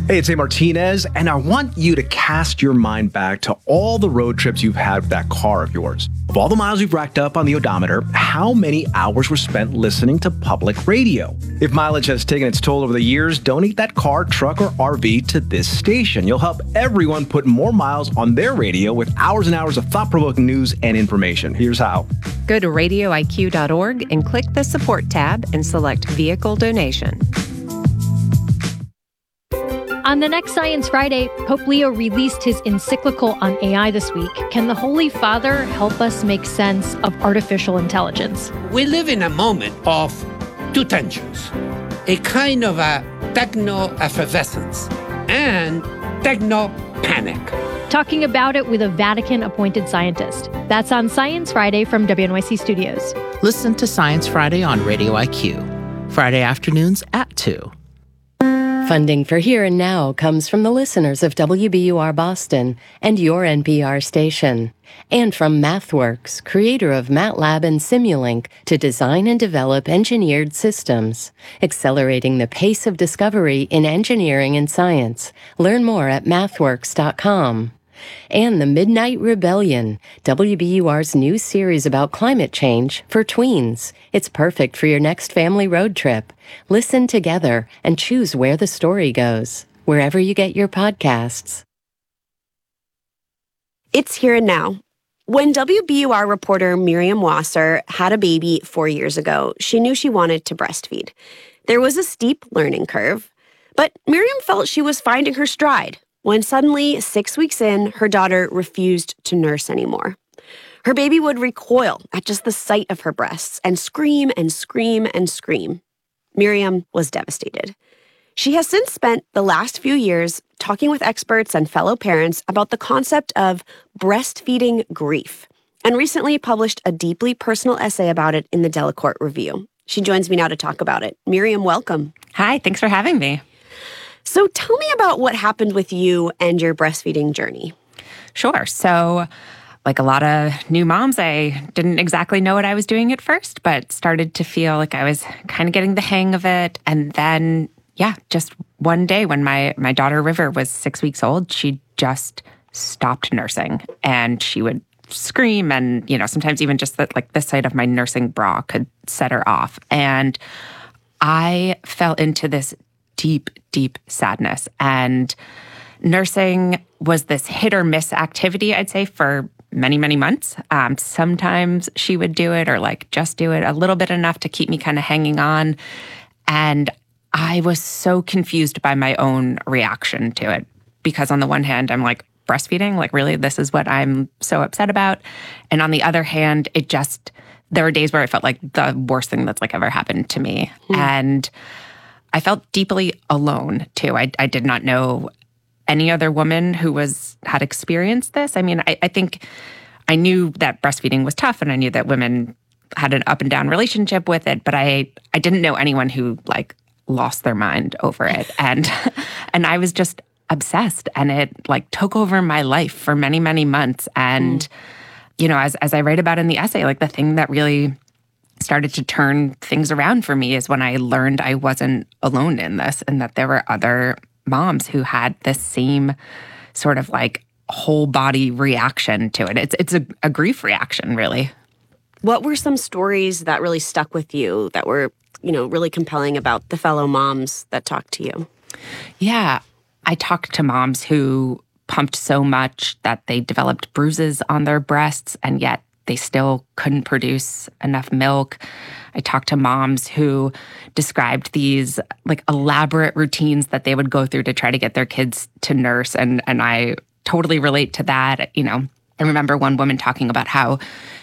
Hey, it's A. Martinez, and I want you to cast your mind back to all the road trips you've had with that car of yours. Of all the miles you've racked up on the odometer, how many hours were spent listening to public radio? If mileage has taken its toll over the years, donate that car, truck, or RV to this station. You'll help everyone put more miles on their radio with hours and hours of thought-provoking news and information. Here's how. Go to radioiq.org and click the support tab and select vehicle donation. On the next Science Friday, Pope Leo released his encyclical on AI this week. Can the Holy Father help us make sense of artificial intelligence? We live in a moment of two tensions, a kind of a techno-effervescence and techno-panic. Talking about it with a Vatican-appointed scientist. That's on Science Friday from WNYC Studios. Listen to Science Friday on Radio IQ, Friday afternoons at 2. Funding for Here and Now comes from the listeners of WBUR Boston and your NPR station, and from MathWorks, creator of MATLAB and Simulink, to design and develop engineered systems, accelerating the pace of discovery in engineering and science. Learn more at mathworks.com. And The Midnight Rebellion, WBUR's new series about climate change for tweens. It's perfect for your next family road trip. Listen together and choose where the story goes, wherever you get your podcasts. It's Here and Now. When WBUR reporter Miriam Wasser had a baby 4 years ago, she knew she wanted to breastfeed. There was a steep learning curve, but Miriam felt she was finding her stride when suddenly, 6 weeks in, her daughter refused to nurse anymore. Her baby would recoil at just the sight of her breasts and scream and scream and scream. Miriam was devastated. She has since spent the last few years talking with experts and fellow parents about the concept of breastfeeding grief, and recently published a deeply personal essay about it in the Delacorte Review. She joins me now to talk about it. Miriam, welcome. Hi, thanks for having me. So tell me about what happened with you and your breastfeeding journey. Sure. So, like a lot of new moms, I didn't exactly know what I was doing at first, but started to feel like I was kind of getting the hang of it. And then, just one day when my daughter River was 6 weeks old, she just stopped nursing, and she would scream, and sometimes even just the sight of my nursing bra could set her off. And I fell into this deep, deep sadness. And nursing was this hit or miss activity, I'd say, for many, many months. Sometimes she would do it or just do it a little bit enough to keep me kind of hanging on. And I was so confused by my own reaction to it, because on the one hand, I'm like, breastfeeding? Really, this is what I'm so upset about. And on the other hand, there were days where it felt like the worst thing that's ever happened to me. And I felt deeply alone, too. I did not know any other woman who had experienced this. I mean, I think I knew that breastfeeding was tough, and I knew that women had an up and down relationship with it, but I didn't know anyone who lost their mind over it. And I was just obsessed, and it took over my life for many, many months. And, as I write about in the essay, the thing that really started to turn things around for me is when I learned I wasn't alone in this, and that there were other moms who had this same sort of whole body reaction to it. It's a grief reaction, really. What were some stories that really stuck with you that were, really compelling about the fellow moms that talked to you? Yeah, I talked to moms who pumped so much that they developed bruises on their breasts, and yet they still couldn't produce enough milk. I talked to moms who described these elaborate routines that they would go through to try to get their kids to nurse. And I totally relate to that. I remember one woman talking about how